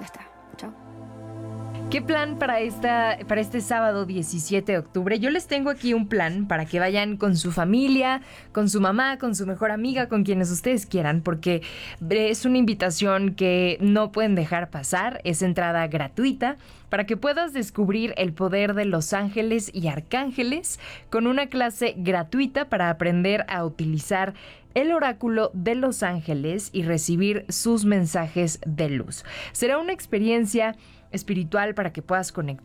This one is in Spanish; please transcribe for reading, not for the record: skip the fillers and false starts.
Ya está. Chao. ¿Qué plan para este sábado 17 de octubre? Yo les tengo aquí un plan para que vayan con su familia, con su mamá, con su mejor amiga, con quienes ustedes quieran, porque es una invitación que no pueden dejar pasar. Es entrada gratuita para que puedas descubrir el poder de los ángeles y arcángeles con una clase gratuita para aprender a utilizar el oráculo de los ángeles y recibir sus mensajes de luz. Será una experiencia espiritual para que puedas conectar